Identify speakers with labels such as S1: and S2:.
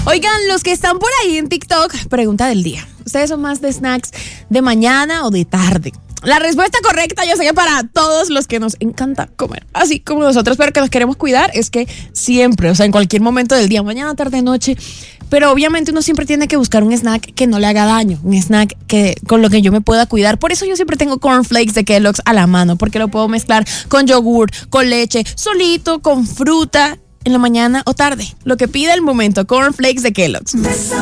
S1: Oigan, los que están por ahí en TikTok, pregunta del día. ¿Ustedes son más de snacks de mañana o de tarde? La respuesta correcta, yo sé que para todos los que nos encanta comer, así como nosotros, pero que nos queremos cuidar, es que siempre, o sea, en cualquier momento del día, mañana, tarde, noche, pero obviamente uno siempre tiene que buscar un snack que no le haga daño, un snack con lo que yo me pueda cuidar. Por eso yo siempre tengo cornflakes de Kellogg's a la mano, porque lo puedo mezclar con yogur, con leche, solito, con fruta, en la mañana o tarde. Lo que pida el momento, cornflakes de Kellogg's.